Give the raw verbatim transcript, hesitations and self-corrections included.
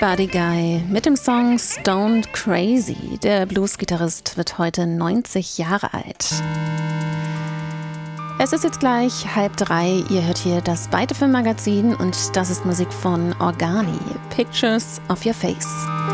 Buddy Guy mit dem Song Stoned Crazy. Der Bluesgitarrist wird heute neunzig Jahre alt. Es ist jetzt gleich halb drei. Ihr hört hier das Byte F M Magazin und das ist Musik von Organi. Pictures of Your Face.